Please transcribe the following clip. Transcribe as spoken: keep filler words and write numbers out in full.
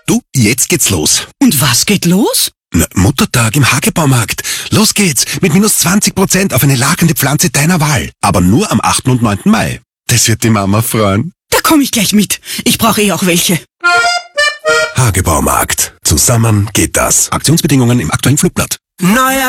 Du, jetzt geht's los. Und was geht los? Na, Muttertag im Hagebaumarkt. Los geht's mit minus zwanzig Prozent auf eine lagernde Pflanze deiner Wahl. Aber nur am achten und neunten Mai. Das wird die Mama freuen. Da komme ich gleich mit. Ich brauche eh auch welche. Hagebaumarkt. Zusammen geht das. Aktionsbedingungen im aktuellen Flugblatt. Neuer